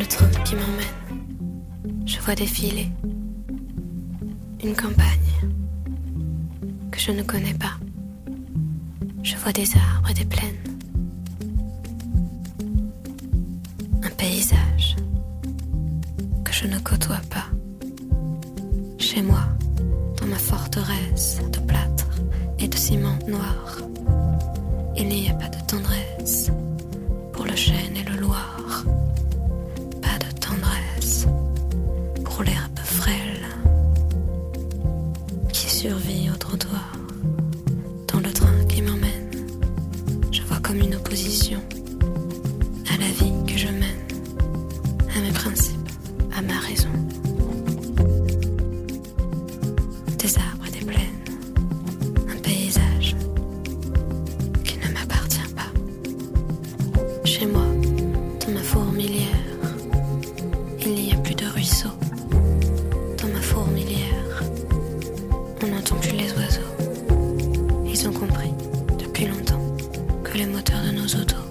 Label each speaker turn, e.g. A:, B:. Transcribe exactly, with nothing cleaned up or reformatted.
A: train qui m'emmène, je vois défiler une campagne que je ne connais pas. Je vois des arbres et des plaines, un paysage que je ne côtoie pas. Chez moi, dans ma forteresse de plâtre et de ciment noir, il n'y a pas de tendresse pour le chêne et le loir, pas de tendresse pour l'herbe frêle qui survit au trottoir. Dans le train qui m'emmène, je vois comme une opposition à la vie que je mène, à mes principes, à ma raison. Des arbres et des plaines, un paysage qui ne m'appartient pas. Chez moi, dans ma fourmilière, il n'y a plus de ruisseau. Dans ma fourmilière, on n'entend plus les oiseaux. Ils ont compris depuis longtemps que les moteurs de nos autos